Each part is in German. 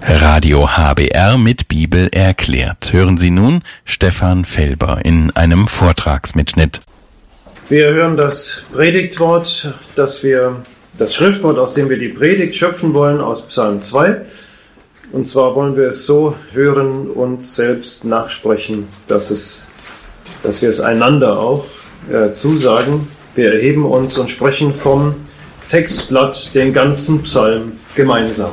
Radio HBR mit Bibel erklärt. Hören Sie nun Stefan Felber in einem Vortragsmitschnitt. Wir hören das Predigtwort, das Schriftwort, aus dem wir die Predigt schöpfen wollen, aus Psalm 2. Und zwar wollen wir es so hören und selbst nachsprechen, dass wir es einander auch zusagen. Wir erheben uns und sprechen vom Textblatt den ganzen Psalm gemeinsam.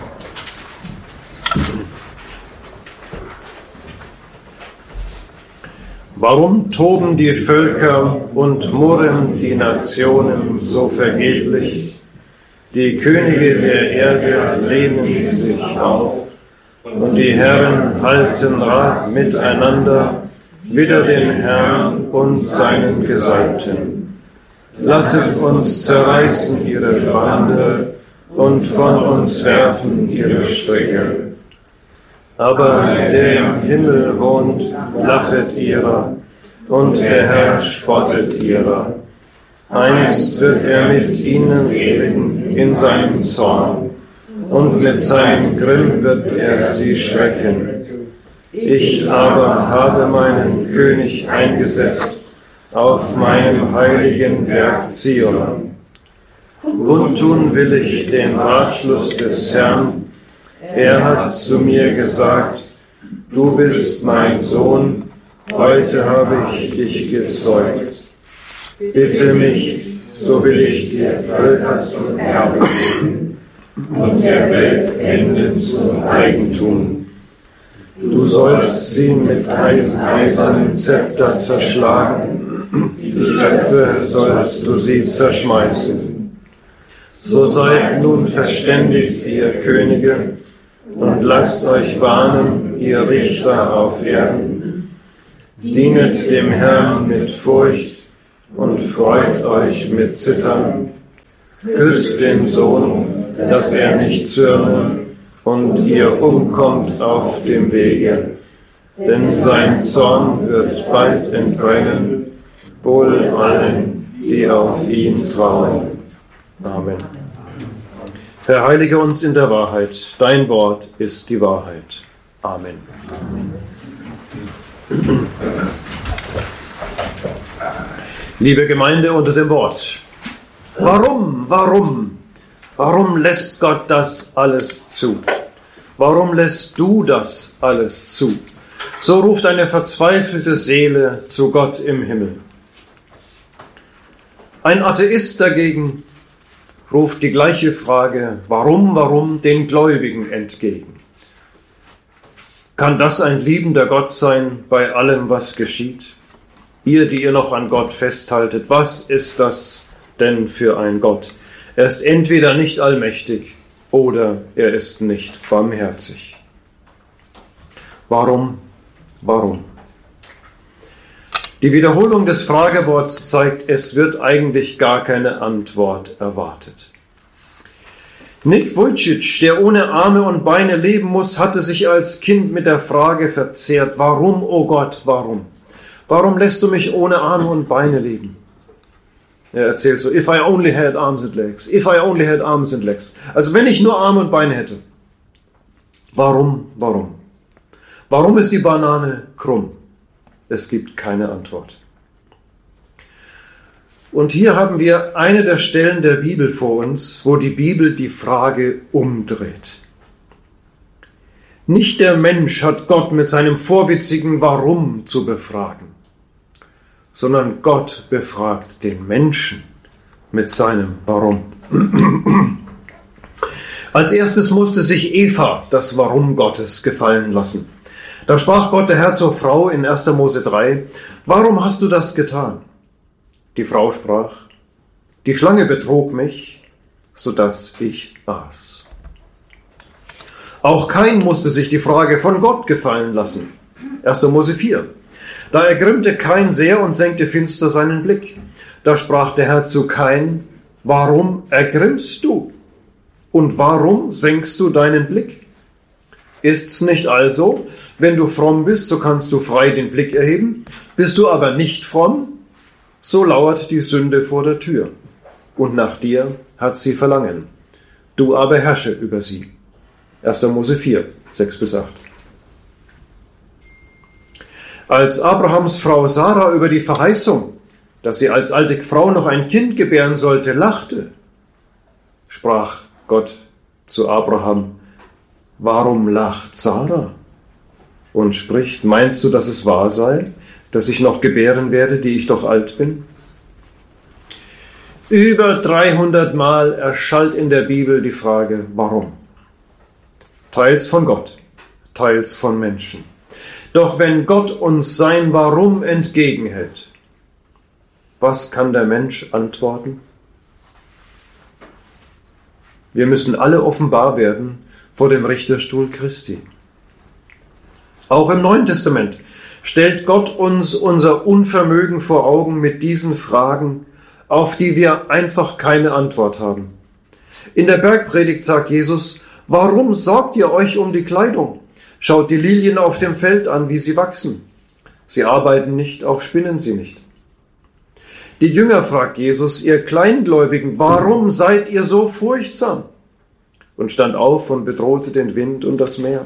Warum toben die Völker und murren die Nationen so vergeblich? Die Könige der Erde lehnen sich auf und die Herren halten Rat miteinander, wider den Herrn und seinen Gesalbten. Lasset uns zerreißen ihre Bande und von uns werfen ihre Stricke. Aber der im Himmel wohnt, lachet ihrer, und der Herr spottet ihrer. Einst wird er mit ihnen reden in seinem Zorn, und mit seinem Grimm wird er sie schrecken. Ich aber habe meinen König eingesetzt auf meinem heiligen Berg Zion. Kundtun will ich den Ratschluss des Herrn. Er hat zu mir gesagt, du bist mein Sohn, heute habe ich dich gezeugt. Bitte mich, so will ich dir Völker zum Erbe geben und der Welt Ende zum Eigentum. Du sollst sie mit eisernem Zepter zerschlagen, die Köpfe sollst du sie zerschmeißen. So seid nun verständigt, ihr Könige, und lasst euch warnen, ihr Richter auf Erden. Dienet dem Herrn mit Furcht und freut euch mit Zittern. Küsst den Sohn, dass er nicht zürne und ihr umkommt auf dem Wege. Denn sein Zorn wird bald entbrennen, wohl allen, die auf ihn trauen. Amen. Herr, heilige uns in der Wahrheit. Dein Wort ist die Wahrheit. Amen. Liebe Gemeinde unter dem Wort. Warum lässt Gott das alles zu? Warum lässt du das alles zu? So ruft eine verzweifelte Seele zu Gott im Himmel. Ein Atheist dagegen ruft die gleiche Frage, warum den Gläubigen entgegen. Kann das ein liebender Gott sein bei allem, was geschieht? Ihr, die ihr noch an Gott festhaltet, was ist das denn für ein Gott? Er ist entweder nicht allmächtig oder er ist nicht barmherzig. Warum? Die Wiederholung des Frageworts zeigt, es wird eigentlich gar keine Antwort erwartet. Nick Vujicic, der ohne Arme und Beine leben muss, hatte sich als Kind mit der Frage verzehrt, warum, oh Gott, warum? Warum lässt du mich ohne Arme und Beine leben? Er erzählt so, if I only had arms and legs, if I only had arms and legs. Also wenn ich nur Arme und Beine hätte. Warum? Warum ist die Banane krumm? Es gibt keine Antwort. Und hier haben wir eine der Stellen der Bibel vor uns, wo die Bibel die Frage umdreht. Nicht der Mensch hat Gott mit seinem vorwitzigen Warum zu befragen, sondern Gott befragt den Menschen mit seinem Warum. Als erstes musste sich Eva das Warum Gottes gefallen lassen. Da sprach Gott der Herr zur Frau in 1. Mose 3, warum hast du das getan? Die Frau sprach, die Schlange betrog mich, sodass ich aß. Auch Kain musste sich die Frage von Gott gefallen lassen. 1. Mose 4. Da ergrimmte Kain sehr und senkte finster seinen Blick. Da sprach der Herr zu Kain, warum ergrimmst du? Und warum senkst du deinen Blick? Ist's nicht also, wenn du fromm bist, so kannst du frei den Blick erheben? Bist du aber nicht fromm, so lauert die Sünde vor der Tür. Und nach dir hat sie Verlangen. Du aber herrsche über sie. 1. Mose 4, 6-8. Als Abrahams Frau Sarah über die Verheißung, dass sie als alte Frau noch ein Kind gebären sollte, lachte, sprach Gott zu Abraham: Warum lacht Sarah? Und spricht: Meinst du, dass es wahr sei, dass ich noch gebären werde, die ich doch alt bin? Über 300 Mal erschallt in der Bibel die Frage, warum? Teils von Gott, teils von Menschen. Doch wenn Gott uns sein Warum entgegenhält, was kann der Mensch antworten? Wir müssen alle offenbar werden vor dem Richterstuhl Christi. Auch im Neuen Testament stellt Gott uns unser Unvermögen vor Augen mit diesen Fragen, auf die wir einfach keine Antwort haben. In der Bergpredigt sagt Jesus: Warum sorgt ihr euch um die Kleidung? Schaut die Lilien auf dem Feld an, wie sie wachsen. Sie arbeiten nicht, auch spinnen sie nicht. Die Jünger fragt Jesus: Ihr Kleingläubigen, warum seid ihr so furchtsam? Und stand auf und bedrohte den Wind und das Meer.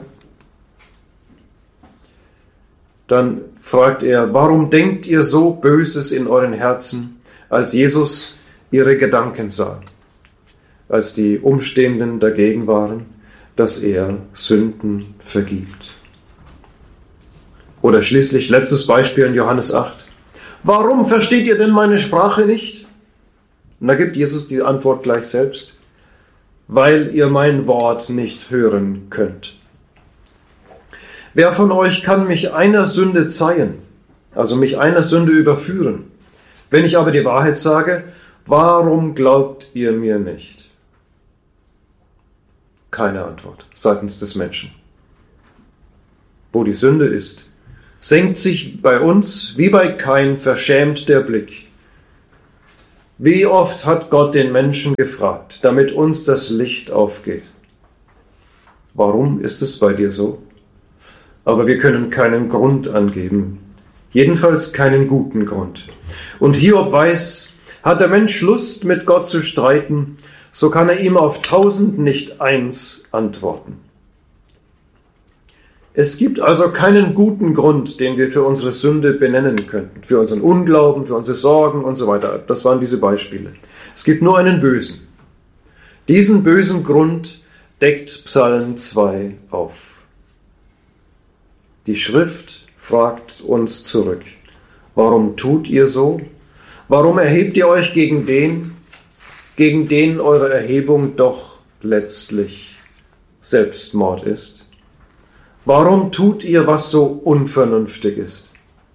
Dann fragt er: Warum denkt ihr so Böses in euren Herzen, als Jesus ihre Gedanken sah, als die Umstehenden dagegen waren, dass er Sünden vergibt? Oder schließlich letztes Beispiel in Johannes 8. Warum versteht ihr denn meine Sprache nicht? Und da gibt Jesus die Antwort gleich selbst: Weil ihr mein Wort nicht hören könnt. Wer von euch kann mich einer Sünde zeihen, also mich einer Sünde überführen? Wenn ich aber die Wahrheit sage, warum glaubt ihr mir nicht? Keine Antwort seitens des Menschen. Wo die Sünde ist, senkt sich bei uns wie bei Kain verschämt der Blick. Wie oft hat Gott den Menschen gefragt, damit uns das Licht aufgeht? Warum ist es bei dir so? Aber wir können keinen Grund angeben, jedenfalls keinen guten Grund. Und Hiob weiß, hat der Mensch Lust, mit Gott zu streiten, so kann er ihm auf 1000 nicht eins antworten. Es gibt also keinen guten Grund, den wir für unsere Sünde benennen könnten, für unseren Unglauben, für unsere Sorgen und so weiter. Das waren diese Beispiele. Es gibt nur einen bösen. Diesen bösen Grund deckt Psalm 2 auf. Die Schrift fragt uns zurück: Warum tut ihr so? Warum erhebt ihr euch gegen den eure Erhebung doch letztlich Selbstmord ist? Warum tut ihr, was so unvernünftig ist?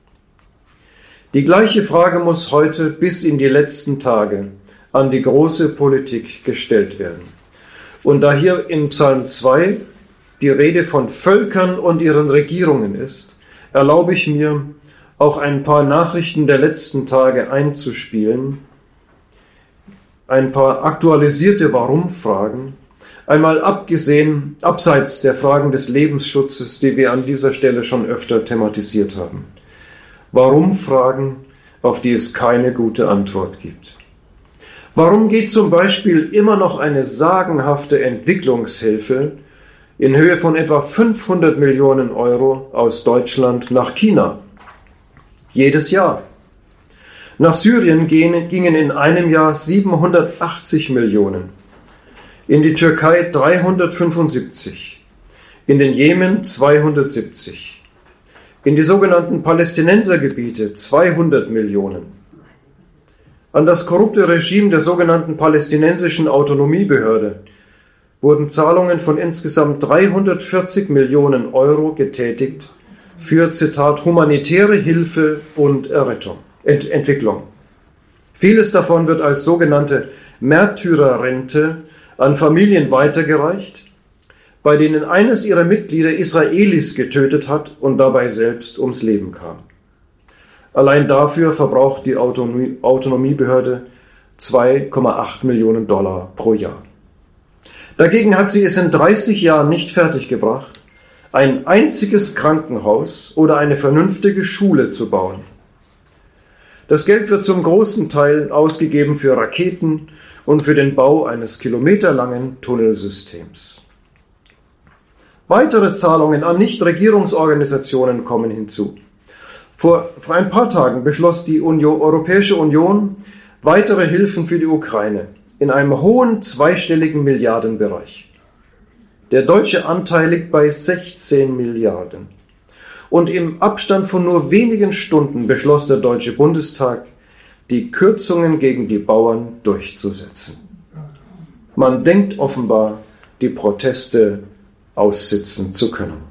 Die gleiche Frage muss heute bis in die letzten Tage an die große Politik gestellt werden. Und da hier in Psalm 2 die Rede von Völkern und ihren Regierungen ist, erlaube ich mir, auch ein paar Nachrichten der letzten Tage einzuspielen, ein paar aktualisierte Warum-Fragen, einmal abseits der Fragen des Lebensschutzes, die wir an dieser Stelle schon öfter thematisiert haben. Warum-Fragen, auf die es keine gute Antwort gibt. Warum geht zum Beispiel immer noch eine sagenhafte Entwicklungshilfe in Höhe von etwa 500 Millionen Euro aus Deutschland nach China? Jedes Jahr. Nach Syrien gingen in einem Jahr 780 Millionen. In die Türkei 375, in den Jemen 270, in die sogenannten Palästinensergebiete 200 Millionen, an das korrupte Regime der sogenannten palästinensischen Autonomiebehörde wurden Zahlungen von insgesamt 340 Millionen Euro getätigt für, Zitat, humanitäre Hilfe und Entwicklung. Vieles davon wird als sogenannte Märtyrerrente an Familien weitergereicht, bei denen eines ihrer Mitglieder Israelis getötet hat und dabei selbst ums Leben kam. Allein dafür verbraucht die Autonomiebehörde 2,8 Millionen Dollar pro Jahr. Dagegen hat sie es in 30 Jahren nicht fertiggebracht, ein einziges Krankenhaus oder eine vernünftige Schule zu bauen. Das Geld wird zum großen Teil ausgegeben für Raketen und für den Bau eines kilometerlangen Tunnelsystems. Weitere Zahlungen an Nichtregierungsorganisationen kommen hinzu. Vor ein paar Tagen beschloss die Europäische Union weitere Hilfen für die Ukraine in einem hohen zweistelligen Milliardenbereich. Der deutsche Anteil liegt bei 16 Milliarden. Und im Abstand von nur wenigen Stunden beschloss der Deutsche Bundestag, die Kürzungen gegen die Bauern durchzusetzen. Man denkt offenbar, die Proteste aussitzen zu können.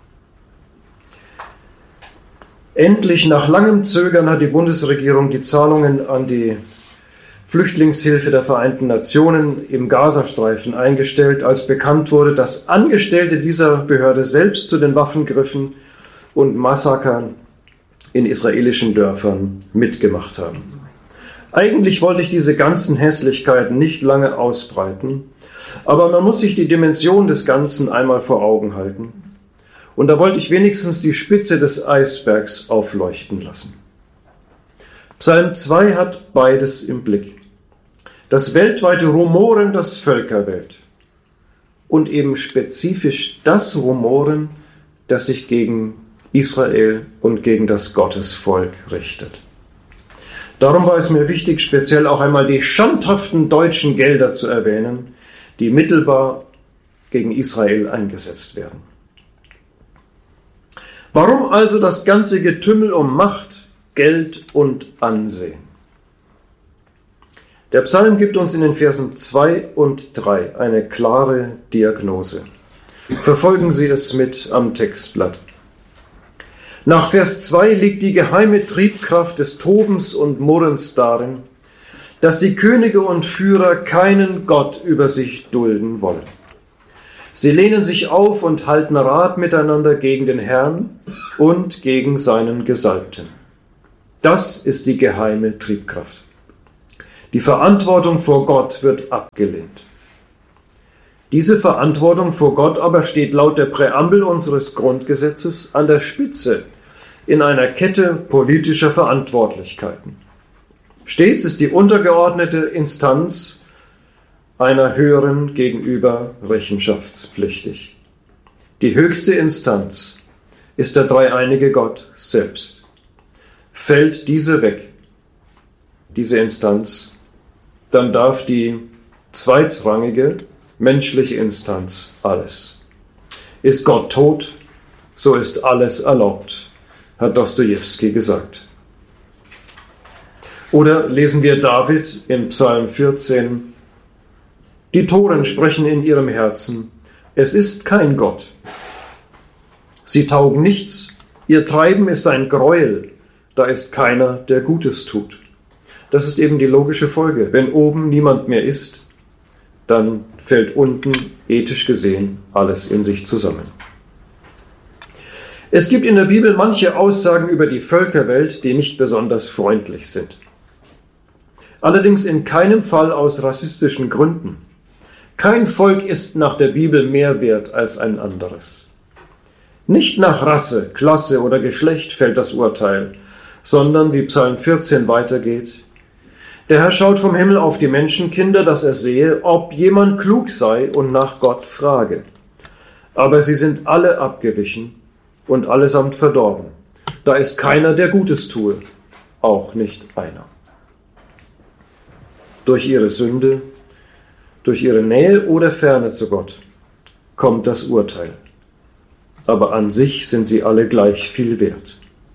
Endlich, nach langem Zögern, hat die Bundesregierung die Zahlungen an die Flüchtlingshilfe der Vereinten Nationen im Gazastreifen eingestellt, als bekannt wurde, dass Angestellte dieser Behörde selbst zu den Waffen griffen und Massakern in israelischen Dörfern mitgemacht haben. Eigentlich wollte ich diese ganzen Hässlichkeiten nicht lange ausbreiten, aber man muss sich die Dimension des Ganzen einmal vor Augen halten. Und da wollte ich wenigstens die Spitze des Eisbergs aufleuchten lassen. Psalm 2 hat beides im Blick. Das weltweite Rumoren der Völkerwelt und eben spezifisch das Rumoren, das sich gegen Israel und gegen das Gottesvolk richtet. Darum war es mir wichtig, speziell auch einmal die schandhaften deutschen Gelder zu erwähnen, die mittelbar gegen Israel eingesetzt werden. Warum also das ganze Getümmel um Macht, Geld und Ansehen? Der Psalm gibt uns in den Versen 2 und 3 eine klare Diagnose. Verfolgen Sie es mit am Textblatt. Nach Vers 2 liegt die geheime Triebkraft des Tobens und Murrens darin, dass die Könige und Führer keinen Gott über sich dulden wollen. Sie lehnen sich auf und halten Rat miteinander gegen den Herrn und gegen seinen Gesalbten. Das ist die geheime Triebkraft. Die Verantwortung vor Gott wird abgelehnt. Diese Verantwortung vor Gott aber steht laut der Präambel unseres Grundgesetzes an der Spitze in einer Kette politischer Verantwortlichkeiten. Stets ist die untergeordnete Instanz einer höheren gegenüber rechenschaftspflichtig. Die höchste Instanz ist der dreieinige Gott selbst. Fällt diese weg, diese Instanz, dann darf die zweitrangige menschliche Instanz alles. Ist Gott tot, so ist alles erlaubt, hat Dostojewski gesagt. Oder lesen wir David in Psalm 14, die Toren sprechen in ihrem Herzen, es ist kein Gott. Sie taugen nichts, ihr Treiben ist ein Gräuel, da ist keiner, der Gutes tut. Das ist eben die logische Folge. Wenn oben niemand mehr ist, dann fällt unten, ethisch gesehen, alles in sich zusammen. Es gibt in der Bibel manche Aussagen über die Völkerwelt, die nicht besonders freundlich sind. Allerdings in keinem Fall aus rassistischen Gründen. Kein Volk ist nach der Bibel mehr wert als ein anderes. Nicht nach Rasse, Klasse oder Geschlecht fällt das Urteil, sondern, wie Psalm 14 weitergeht, der Herr schaut vom Himmel auf die Menschenkinder, dass er sehe, ob jemand klug sei und nach Gott frage. Aber sie sind alle abgewichen und allesamt verdorben. Da ist keiner, der Gutes tue, auch nicht einer. Durch ihre Sünde, durch ihre Nähe oder Ferne zu Gott kommt das Urteil. Aber an sich sind sie alle gleich viel wert.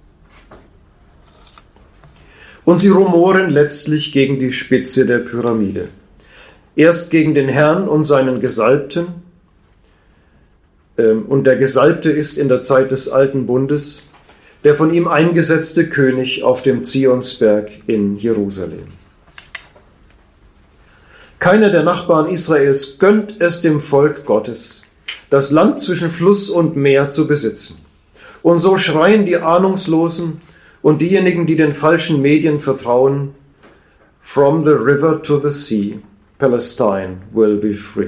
Und sie rumoren letztlich gegen die Spitze der Pyramide. Erst gegen den Herrn und seinen Gesalbten. Und der Gesalbte ist in der Zeit des Alten Bundes der von ihm eingesetzte König auf dem Zionsberg in Jerusalem. Keiner der Nachbarn Israels gönnt es dem Volk Gottes, das Land zwischen Fluss und Meer zu besitzen. Und so schreien die Ahnungslosen und diejenigen, die den falschen Medien vertrauen, From the river to the sea, Palestine will be free.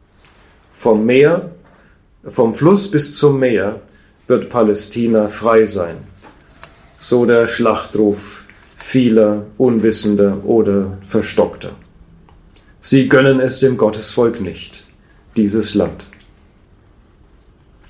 Vom Fluss bis zum Meer wird Palästina frei sein. So der Schlachtruf vieler Unwissender oder Verstockter. Sie gönnen es dem Gottesvolk nicht, dieses Land.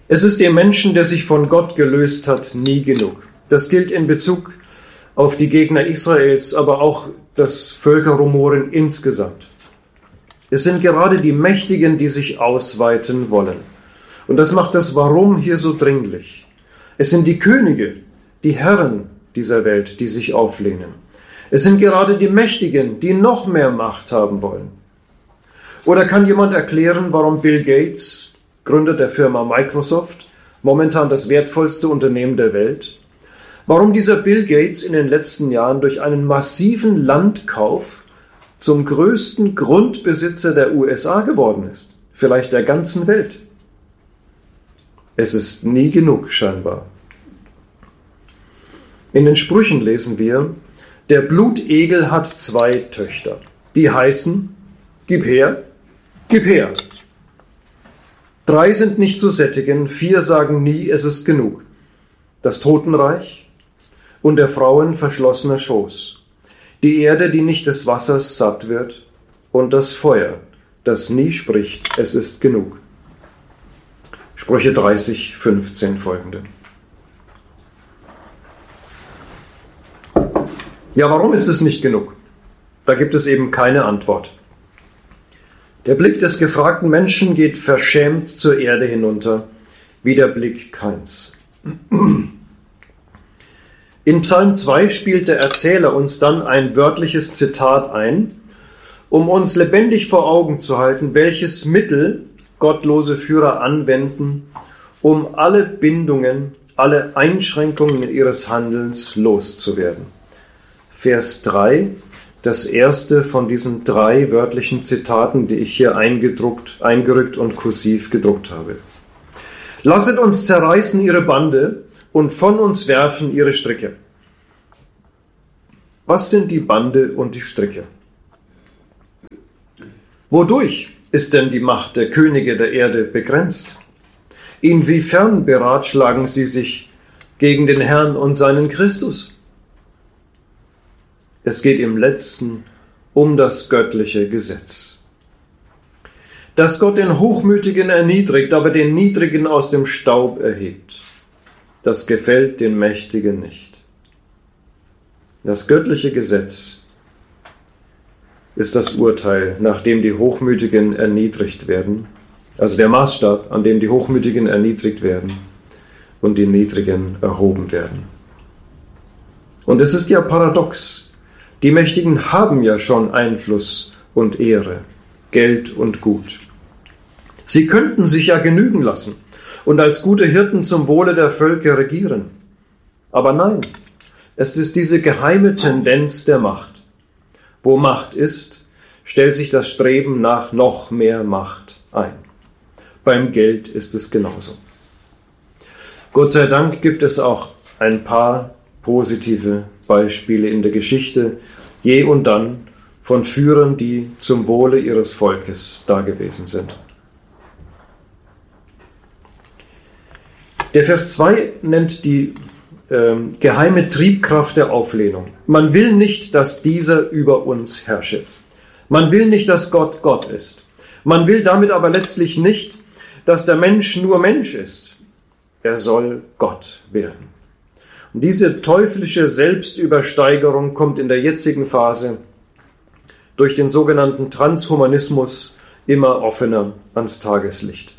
Es ist dem Menschen, der sich von Gott gelöst hat, nie genug. Das gilt in Bezug auf die Gegner Israels, aber auch das Völkerrumoren insgesamt. Es sind gerade die Mächtigen, die sich ausweiten wollen. Und das macht das Warum hier so dringlich. Es sind die Könige, die Herren dieser Welt, die sich auflehnen. Es sind gerade die Mächtigen, die noch mehr Macht haben wollen. Oder kann jemand erklären, warum Bill Gates, Gründer der Firma Microsoft, momentan das wertvollste Unternehmen der Welt, warum dieser Bill Gates in den letzten Jahren durch einen massiven Landkauf zum größten Grundbesitzer der USA geworden ist, vielleicht der ganzen Welt? Es ist nie genug, scheinbar. In den Sprüchen lesen wir, der Blutegel hat 2 Töchter, die heißen, gib her, gib her. 3 sind nicht zu sättigen, 4 sagen nie, es ist genug. Das Totenreich und der Frauen verschlossener Schoß. Die Erde, die nicht des Wassers satt wird, und das Feuer, das nie spricht, es ist genug. Sprüche 30, 15 folgende. Ja, warum ist es nicht genug? Da gibt es eben keine Antwort. Der Blick des gefragten Menschen geht verschämt zur Erde hinunter, wie der Blick Kains. In Psalm 2 spielt der Erzähler uns dann ein wörtliches Zitat ein, um uns lebendig vor Augen zu halten, welches Mittel gottlose Führer anwenden, um alle Bindungen, alle Einschränkungen ihres Handelns loszuwerden. Vers 3, das erste von diesen 3 wörtlichen Zitaten, die ich hier eingerückt und kursiv gedruckt habe. Lasset uns zerreißen ihre Bande und von uns werfen ihre Stricke. Was sind die Bande und die Stricke? Wodurch ist denn die Macht der Könige der Erde begrenzt? Inwiefern beratschlagen sie sich gegen den Herrn und seinen Christus? Es geht im Letzten um das göttliche Gesetz. Dass Gott den Hochmütigen erniedrigt, aber den Niedrigen aus dem Staub erhebt, das gefällt den Mächtigen nicht. Das göttliche Gesetz ist das Urteil, nach dem die Hochmütigen erniedrigt werden, also der Maßstab, an dem die Hochmütigen erniedrigt werden und die Niedrigen erhoben werden. Und es ist ja paradox. Die Mächtigen haben ja schon Einfluss und Ehre, Geld und Gut. Sie könnten sich ja genügen lassen und als gute Hirten zum Wohle der Völker regieren. Aber nein, es ist diese geheime Tendenz der Macht. Wo Macht ist, stellt sich das Streben nach noch mehr Macht ein. Beim Geld ist es genauso. Gott sei Dank gibt es auch ein paar positive Beispiele in der Geschichte, je und dann von Führern, die zum Wohle ihres Volkes dagewesen sind. Der Vers 2 nennt die geheime Triebkraft der Auflehnung. Man will nicht, dass dieser über uns herrsche. Man will nicht, dass Gott Gott ist. Man will damit aber letztlich nicht, dass der Mensch nur Mensch ist. Er soll Gott werden. Und diese teuflische Selbstübersteigerung kommt in der jetzigen Phase durch den sogenannten Transhumanismus immer offener ans Tageslicht.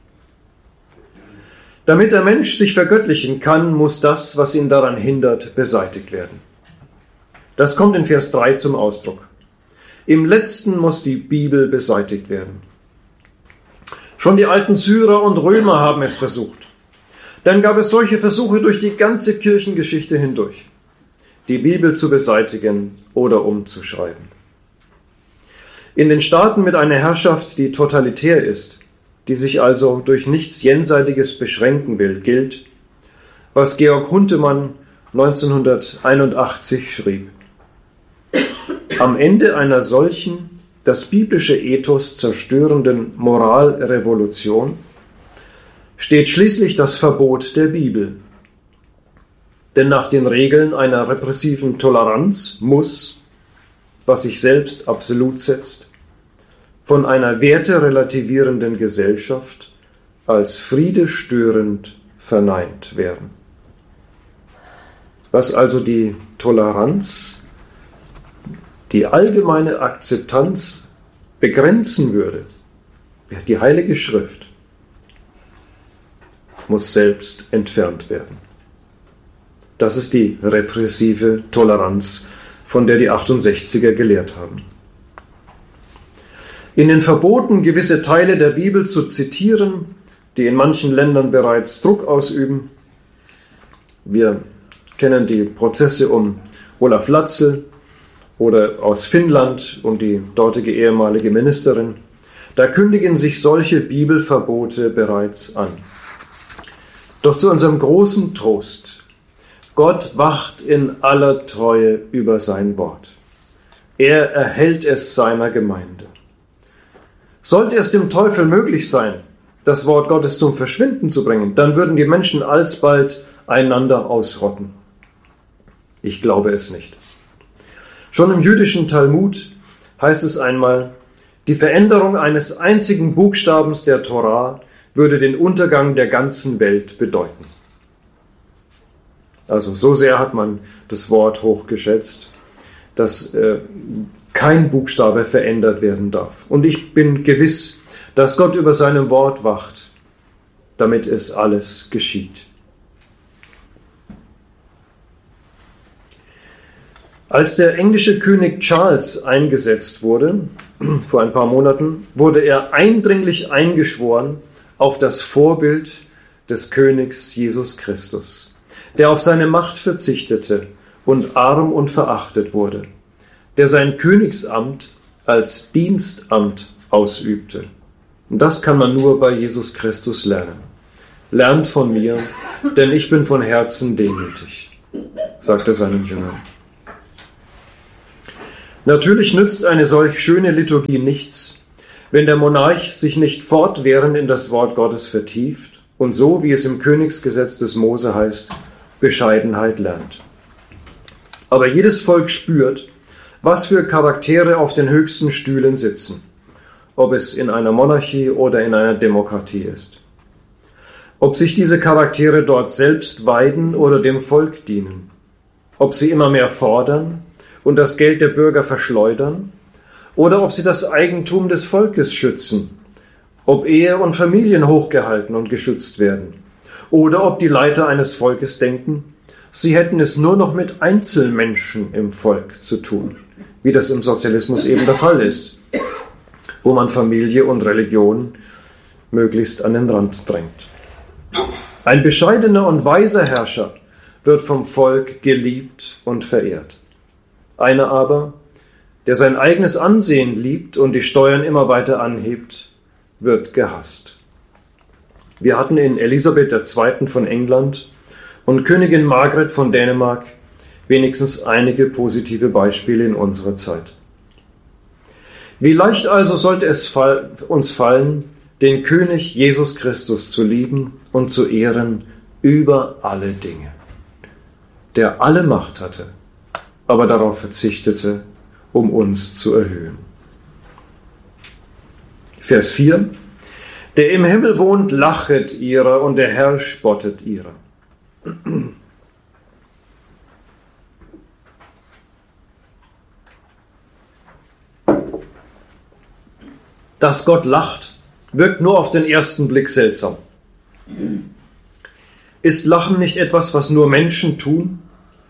Damit der Mensch sich vergöttlichen kann, muss das, was ihn daran hindert, beseitigt werden. Das kommt in Vers 3 zum Ausdruck. Im Letzten muss die Bibel beseitigt werden. Schon die alten Syrer und Römer haben es versucht. Dann gab es solche Versuche durch die ganze Kirchengeschichte hindurch, die Bibel zu beseitigen oder umzuschreiben. In den Staaten mit einer Herrschaft, die totalitär ist, die sich also durch nichts Jenseitiges beschränken will, gilt, was Georg Huntemann 1981 schrieb. Am Ende einer solchen, das biblische Ethos zerstörenden Moralrevolution steht schließlich das Verbot der Bibel. Denn nach den Regeln einer repressiven Toleranz muss, was sich selbst absolut setzt, von einer werterelativierenden Gesellschaft als friedestörend verneint werden. Was also die Toleranz, die allgemeine Akzeptanz begrenzen würde, die Heilige Schrift, muss selbst entfernt werden. Das ist die repressive Toleranz, von der die 68er gelehrt haben. In den Verboten, gewisse Teile der Bibel zu zitieren, die in manchen Ländern bereits Druck ausüben. Wir kennen die Prozesse um Olaf Latzel oder aus Finnland um die dortige ehemalige Ministerin. Da kündigen sich solche Bibelverbote bereits an. Doch zu unserem großen Trost: Gott wacht in aller Treue über sein Wort. Er erhält es seiner Gemeinde. Sollte es dem Teufel möglich sein, das Wort Gottes zum Verschwinden zu bringen, dann würden die Menschen alsbald einander ausrotten. Ich glaube es nicht. Schon im jüdischen Talmud heißt es einmal, die Veränderung eines einzigen Buchstabens der Torah würde den Untergang der ganzen Welt bedeuten. Also so sehr hat man das Wort hochgeschätzt, dass kein Buchstabe verändert werden darf. Und ich bin gewiss, dass Gott über seinem Wort wacht, damit es alles geschieht. Als der englische König Charles eingesetzt wurde, vor ein paar Monaten, wurde er eindringlich eingeschworen auf das Vorbild des Königs Jesus Christus, der auf seine Macht verzichtete und arm und verachtet wurde, der sein Königsamt als Dienstamt ausübte. Und das kann man nur bei Jesus Christus lernen. Lernt von mir, denn ich bin von Herzen demütig, sagt er seinen Jüngern. Natürlich nützt eine solch schöne Liturgie nichts, wenn der Monarch sich nicht fortwährend in das Wort Gottes vertieft und so, wie es im Königsgesetz des Mose heißt, Bescheidenheit lernt. Aber jedes Volk spürt, was für Charaktere auf den höchsten Stühlen sitzen, ob es in einer Monarchie oder in einer Demokratie ist. Ob sich diese Charaktere dort selbst weiden oder dem Volk dienen, ob sie immer mehr fordern und das Geld der Bürger verschleudern, oder ob sie das Eigentum des Volkes schützen, ob Ehe und Familien hochgehalten und geschützt werden, oder ob die Leiter eines Volkes denken, sie hätten es nur noch mit Einzelmenschen im Volk zu tun, wie das im Sozialismus eben der Fall ist, wo man Familie und Religion möglichst an den Rand drängt. Ein bescheidener und weiser Herrscher wird vom Volk geliebt und verehrt. Einer aber, der sein eigenes Ansehen liebt und die Steuern immer weiter anhebt, wird gehasst. Wir hatten in Elisabeth II. Von England und Königin Margret von Dänemark wenigstens einige positive Beispiele in unserer Zeit. Wie leicht also sollte es uns fallen, den König Jesus Christus zu lieben und zu ehren über alle Dinge, der alle Macht hatte, aber darauf verzichtete, um uns zu erhöhen. Vers 4: Der im Himmel wohnt, lachet ihrer, und der Herr spottet ihrer. Dass Gott lacht, wirkt nur auf den ersten Blick seltsam. Ist Lachen nicht etwas, was nur Menschen tun?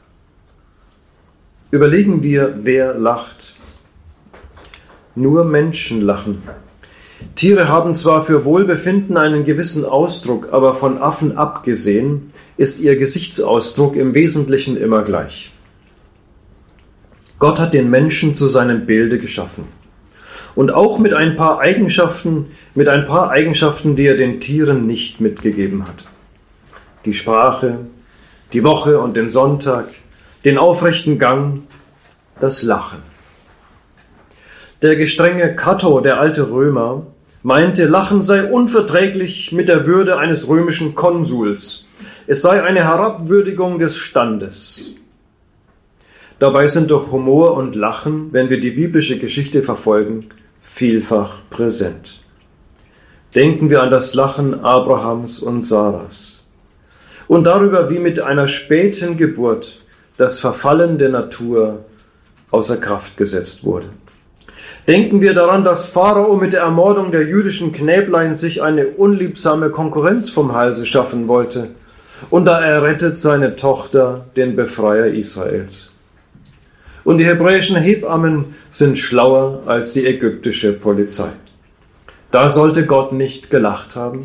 Überlegen wir, wer lacht. Nur Menschen lachen. Tiere haben zwar für Wohlbefinden einen gewissen Ausdruck, aber von Affen abgesehen ist ihr Gesichtsausdruck im Wesentlichen immer gleich. Gott hat den Menschen zu seinem Bilde geschaffen. Und auch mit ein paar Eigenschaften, die er den Tieren nicht mitgegeben hat. Die Sprache, die Woche und den Sonntag, den aufrechten Gang, das Lachen. Der gestrenge Cato, der alte Römer, meinte, Lachen sei unverträglich mit der Würde eines römischen Konsuls. Es sei eine Herabwürdigung des Standes. Dabei sind doch Humor und Lachen, wenn wir die biblische Geschichte verfolgen, vielfach präsent. Denken wir an das Lachen Abrahams und Saras und darüber, wie mit einer späten Geburt das Verfallen der Natur außer Kraft gesetzt wurde. Denken wir daran, dass Pharao mit der Ermordung der jüdischen Knäblein sich eine unliebsame Konkurrenz vom Halse schaffen wollte, und da errettet seine Tochter den Befreier Israels. Und die hebräischen Hebammen sind schlauer als die ägyptische Polizei. Da sollte Gott nicht gelacht haben.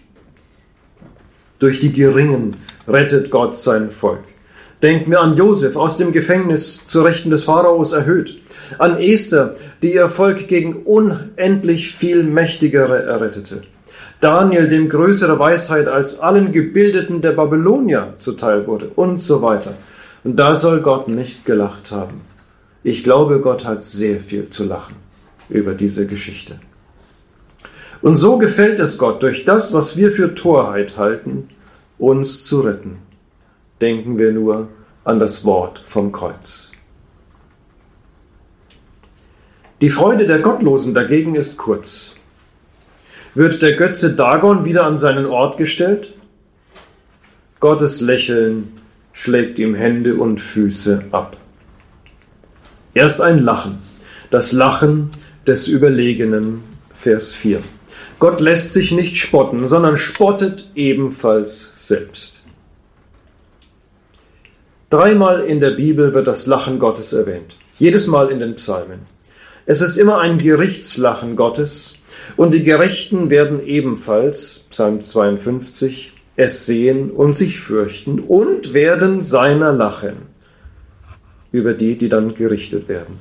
Durch die Geringen rettet Gott sein Volk. Denken wir an Josef, aus dem Gefängnis zu Rechten des Pharaos erhöht. An Esther, die ihr Volk gegen unendlich viel Mächtigere errettete. Daniel, dem größere Weisheit als allen Gebildeten der Babylonier zuteil wurde und so weiter. Und da soll Gott nicht gelacht haben. Ich glaube, Gott hat sehr viel zu lachen über diese Geschichte. Und so gefällt es Gott, durch das, was wir für Torheit halten, uns zu retten. Denken wir nur an das Wort vom Kreuz. Die Freude der Gottlosen dagegen ist kurz. Wird der Götze Dagon wieder an seinen Ort gestellt? Gottes Lächeln schlägt ihm Hände und Füße ab. Erst ein Lachen, das Lachen des Überlegenen, Vers 4. Gott lässt sich nicht spotten, sondern spottet ebenfalls selbst. 3-mal in der Bibel wird das Lachen Gottes erwähnt, jedes Mal in den Psalmen. Es ist immer ein Gerichtslachen Gottes und die Gerechten werden ebenfalls, Psalm 52, es sehen und sich fürchten und werden seiner lachen über die, die dann gerichtet werden.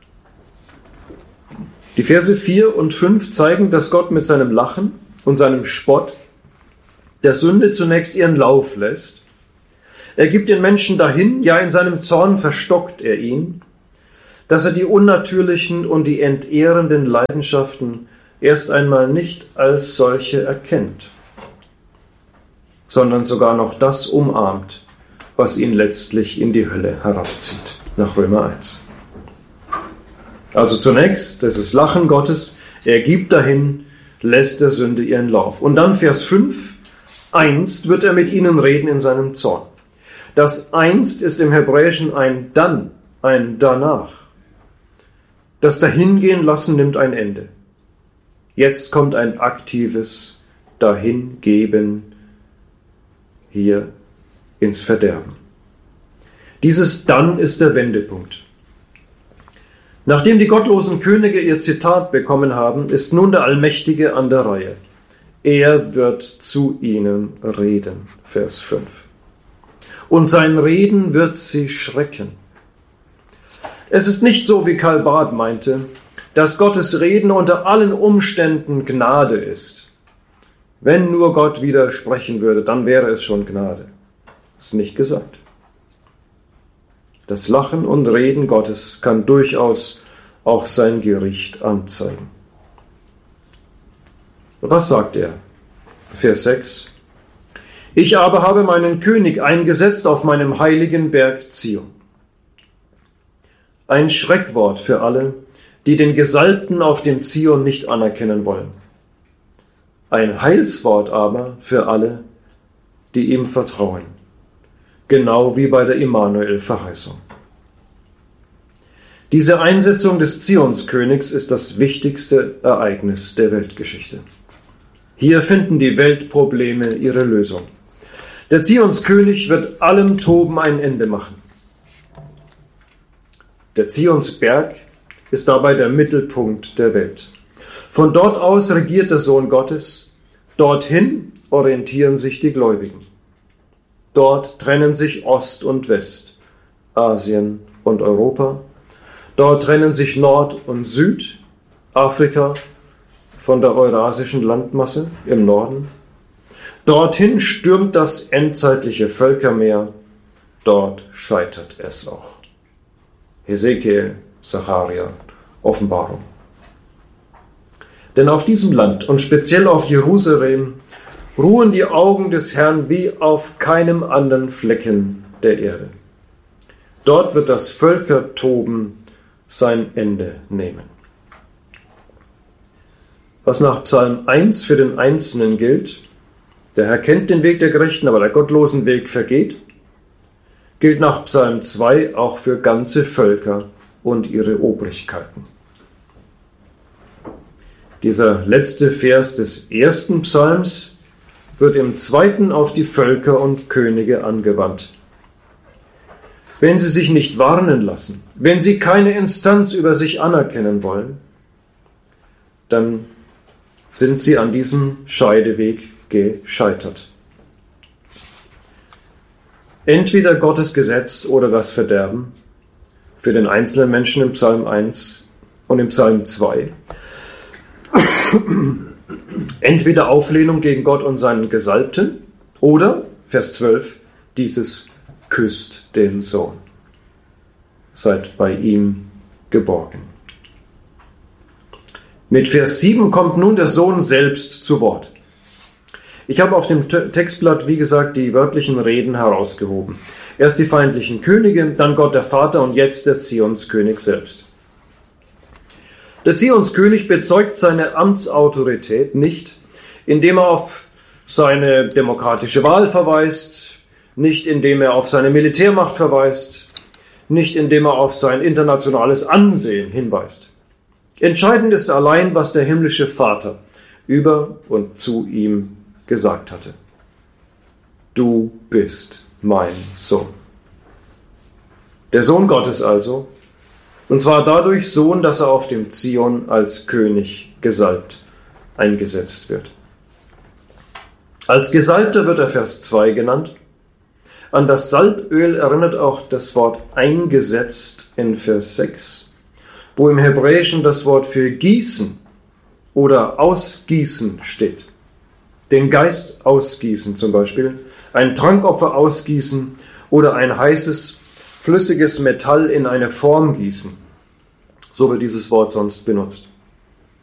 Die Verse 4 und 5 zeigen, dass Gott mit seinem Lachen und seinem Spott der Sünde zunächst ihren Lauf lässt. Er gibt den Menschen dahin, ja in seinem Zorn verstockt er ihn, dass er die unnatürlichen und die entehrenden Leidenschaften erst einmal nicht als solche erkennt, sondern sogar noch das umarmt, was ihn letztlich in die Hölle herabzieht, nach Römer 1. Also zunächst, das ist Lachen Gottes, er gibt dahin, lässt der Sünde ihren Lauf. Und dann Vers 5, einst wird er mit ihnen reden in seinem Zorn. Das einst ist im Hebräischen ein dann, ein danach. Das Dahingehen lassen nimmt ein Ende. Jetzt kommt ein aktives Dahingeben hier ins Verderben. Dieses Dann ist der Wendepunkt. Nachdem die gottlosen Könige ihr Zitat bekommen haben, ist nun der Allmächtige an der Reihe. Er wird zu ihnen reden, Vers 5. Und sein Reden wird sie schrecken. Es ist nicht so, wie Karl Barth meinte, dass Gottes Reden unter allen Umständen Gnade ist. Wenn nur Gott wieder sprechen würde, dann wäre es schon Gnade. Das ist nicht gesagt. Das Lachen und Reden Gottes kann durchaus auch sein Gericht anzeigen. Was sagt er? Vers 6. Ich aber habe meinen König eingesetzt auf meinem heiligen Berg Zion. Ein Schreckwort für alle, die den Gesalbten auf dem Zion nicht anerkennen wollen. Ein Heilswort aber für alle, die ihm vertrauen. Genau wie bei der Immanuel-Verheißung. Diese Einsetzung des Zionskönigs ist das wichtigste Ereignis der Weltgeschichte. Hier finden die Weltprobleme ihre Lösung. Der Zionskönig wird allem Toben ein Ende machen. Der Zionsberg ist dabei der Mittelpunkt der Welt. Von dort aus regiert der Sohn Gottes, dorthin orientieren sich die Gläubigen. Dort trennen sich Ost und West, Asien und Europa. Dort trennen sich Nord und Süd, Afrika von der eurasischen Landmasse im Norden. Dorthin stürmt das endzeitliche Völkermeer, dort scheitert es auch. Hesekiel, Sacharja, Offenbarung. Denn auf diesem Land und speziell auf Jerusalem ruhen die Augen des Herrn wie auf keinem anderen Flecken der Erde. Dort wird das Völkertoben sein Ende nehmen. Was nach Psalm 1 für den Einzelnen gilt, der Herr kennt den Weg der Gerechten, aber der gottlosen Weg vergeht, gilt nach Psalm 2 auch für ganze Völker und ihre Obrigkeiten. Dieser letzte Vers des ersten Psalms wird im zweiten auf die Völker und Könige angewandt. Wenn sie sich nicht warnen lassen, wenn sie keine Instanz über sich anerkennen wollen, dann sind sie an diesem Scheideweg gescheitert. Entweder Gottes Gesetz oder das Verderben für den einzelnen Menschen im Psalm 1 und im Psalm 2. Entweder Auflehnung gegen Gott und seinen Gesalbten oder, Vers 12, dieses küsst den Sohn. Seid bei ihm geborgen. Mit Vers 7 kommt nun der Sohn selbst zu Wort. Ich habe auf dem Textblatt, wie gesagt, die wörtlichen Reden herausgehoben. Erst die feindlichen Könige, dann Gott der Vater und jetzt der Zionskönig selbst. Der Zionskönig bezeugt seine Amtsautorität nicht, indem er auf seine demokratische Wahl verweist, nicht indem er auf seine Militärmacht verweist, nicht indem er auf sein internationales Ansehen hinweist. Entscheidend ist allein, was der himmlische Vater über und zu ihm gesagt hatte. Du bist mein Sohn. Der Sohn Gottes also, und zwar dadurch Sohn, dass er auf dem Zion als König gesalbt eingesetzt wird. Als Gesalbter wird er Vers 2 genannt. An das Salböl erinnert auch das Wort eingesetzt in Vers 6, wo im Hebräischen das Wort für gießen oder ausgießen steht. Den Geist ausgießen zum Beispiel, ein Trankopfer ausgießen oder ein heißes, flüssiges Metall in eine Form gießen. So wird dieses Wort sonst benutzt.